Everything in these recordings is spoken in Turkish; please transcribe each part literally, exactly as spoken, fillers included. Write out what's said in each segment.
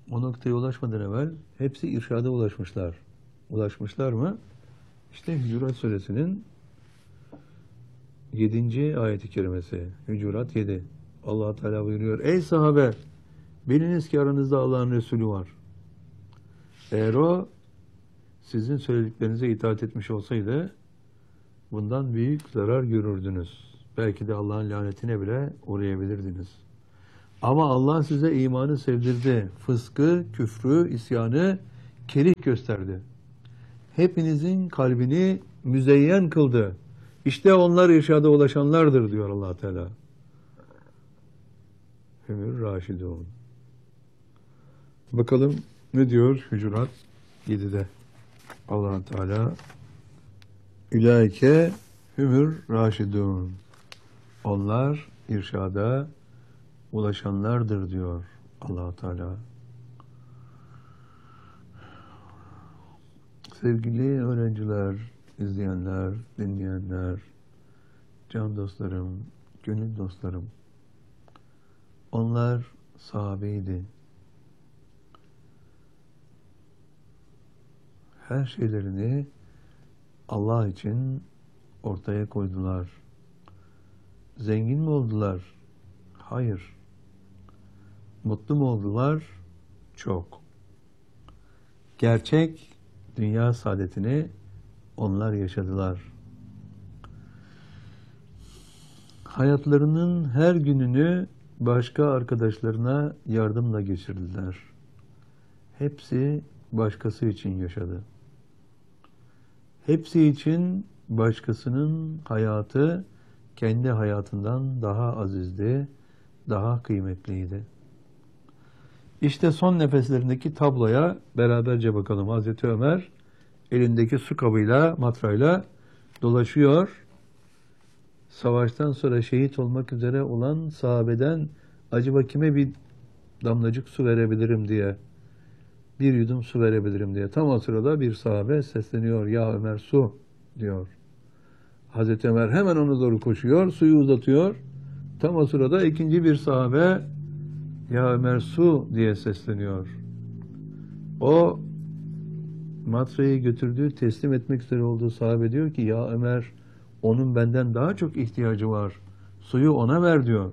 O noktaya ulaşmadan evvel hepsi irşada ulaşmışlar. Ulaşmışlar mı? İşte Hucurat Suresinin yedinci ayeti kerimesi. Hucurat yedi. Allah Teala buyuruyor. Ey sahabe! Biliniz ki aranızda Allah'ın Resulü var. Eğer o sizin söylediklerinize itaat etmiş olsaydı bundan büyük zarar görürdünüz. Belki de Allah'ın lanetine bile uğrayabilirdiniz. Ama Allah size imanı sevdirdi. Fıskı, küfrü, isyanı kerih gösterdi. Hepinizin kalbini müzeyyen kıldı. İşte onlar irşada ulaşanlardır diyor Allah Teala. Hümür Raşidun. Bakalım ne diyor Hucurat yedide. Allah Teala Ülaike hümür raşidun. Onlar irşada ulaşanlardır diyor Allah Teala. Sevgili öğrenciler, izleyenler, dinleyenler, can dostlarım, gönül dostlarım. Onlar sahabeydi. Her şeylerini Allah için ortaya koydular. Zengin mi oldular? Hayır. Mutlu mu oldular? Çok. Gerçek dünya saadetini onlar yaşadılar. Hayatlarının her gününü başka arkadaşlarına yardımla geçirdiler. Hepsi başkası için yaşadı. Hepsi için başkasının hayatı kendi hayatından daha azizdi, daha kıymetliydi. İşte son nefeslerindeki tabloya beraberce bakalım. Hazreti Ömer elindeki su kabıyla, matrayla dolaşıyor. Savaştan sonra şehit olmak üzere olan sahabeden acaba kime bir damlacık su verebilirim diye, bir yudum su verebilirim diye. Tam o sırada bir sahabe sesleniyor. Ya Ömer su diyor. Hazreti Ömer hemen ona doğru koşuyor, suyu uzatıyor. Tam o sırada ikinci bir sahabe ya Ömer su diye sesleniyor. O matrayı götürdüğü, teslim etmek üzere olduğu sahabe diyor ki ya Ömer onun benden daha çok ihtiyacı var. Suyu ona ver diyor.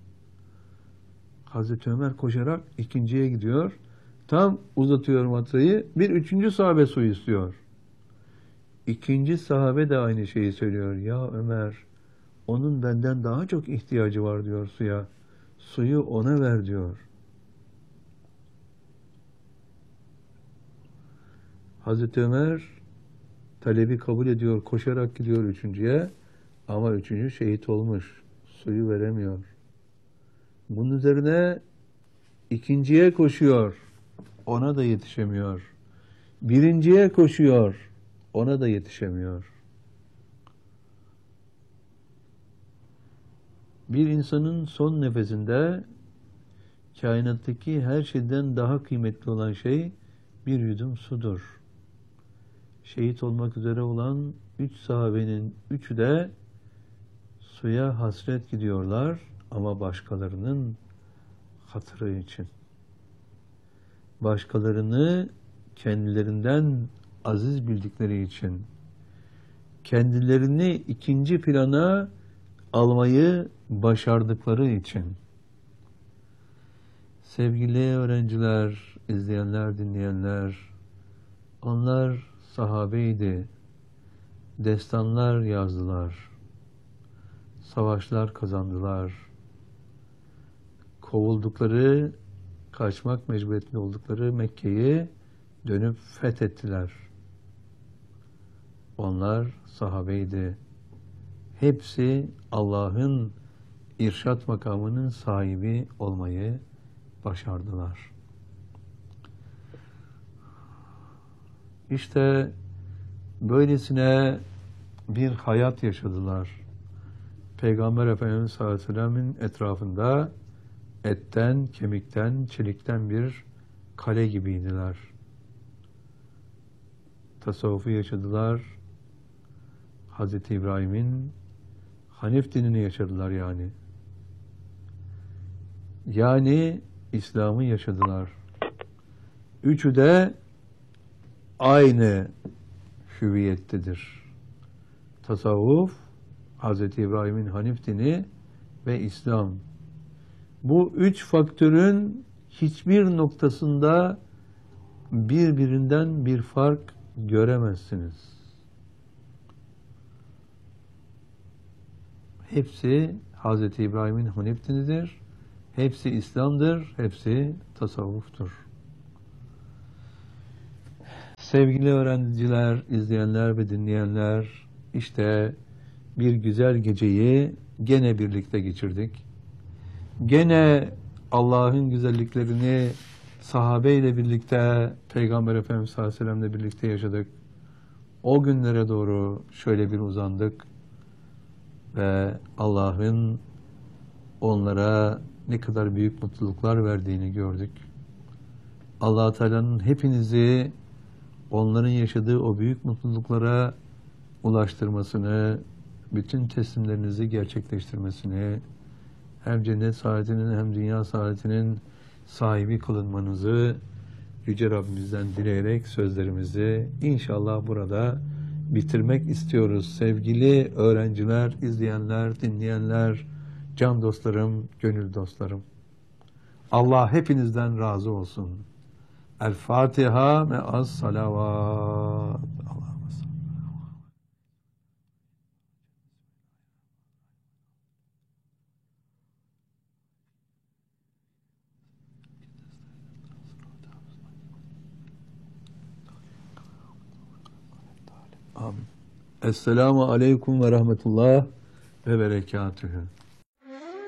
Hazreti Ömer koşarak ikinciye gidiyor. Tam uzatıyor matrayı. Bir üçüncü sahabe su istiyor. İkinci sahabe de aynı şeyi söylüyor. Ya Ömer, onun benden daha çok ihtiyacı var diyor suya. Suyu ona ver diyor. Hazreti Ömer talebi kabul ediyor. Koşarak gidiyor üçüncüye. Ama üçüncü şehit olmuş. Suyu veremiyor. Bunun üzerine ikinciye koşuyor. Ona da yetişemiyor. Birinciye koşuyor. Ona da yetişemiyor. Bir insanın son nefesinde kainattaki her şeyden daha kıymetli olan şey bir yudum sudur. Şehit olmak üzere olan üç sahabenin üçü de suya hasret gidiyorlar ama başkalarının hatırı için. Başkalarını kendilerinden aziz bildikleri için, kendilerini ikinci plana almayı başardıkları için. Sevgili öğrenciler, izleyenler, dinleyenler, onlar sahabeydi. Destanlar yazdılar. Savaşlar kazandılar. Kovuldukları, kaçmak mecburiyetinde oldukları Mekke'yi dönüp fethettiler. Onlar sahabeydi. Hepsi Allah'ın irşat makamının sahibi olmayı başardılar. İşte böylesine bir hayat yaşadılar. Peygamber Efendimiz sallallahu aleyhi ve sellem'in etrafında etten, kemikten, çelikten bir kale gibiydiler. Tasavvufu yaşadılar. Hazreti İbrahim'in Hanif dinini yaşadılar yani. Yani İslam'ı yaşadılar. Üçü de aynı hüviyettedir. Tasavvuf, Hz. İbrahim'in Hanif dini ve İslam. Bu üç faktörün hiçbir noktasında birbirinden bir fark göremezsiniz. Hepsi Hz. İbrahim'in Hanif dinidir. Hepsi İslam'dır. Hepsi tasavvuftur. Sevgili öğrenciler, izleyenler ve dinleyenler, işte bir güzel geceyi gene birlikte geçirdik. Gene Allah'ın güzelliklerini sahabeyle birlikte, Peygamber Efendimiz sallallahu aleyhi ve sellem'le birlikte yaşadık. O günlere doğru şöyle bir uzandık ve Allah'ın onlara ne kadar büyük mutluluklar verdiğini gördük. Allah Teala'nın hepinizi onların yaşadığı o büyük mutluluklara ulaştırmasını, bütün teslimlerinizi gerçekleştirmesini, hem cennet saadetinin hem dünya saadetinin sahibi kılınmanızı Yüce Rabbimizden dileyerek sözlerimizi inşallah burada bitirmek istiyoruz. Sevgili öğrenciler, izleyenler, dinleyenler, can dostlarım, gönül dostlarım. Allah hepinizden razı olsun. El Fatiha me'as salavat. Amin. Esselamu aleyküm ve rahmetullah ve berekatühü.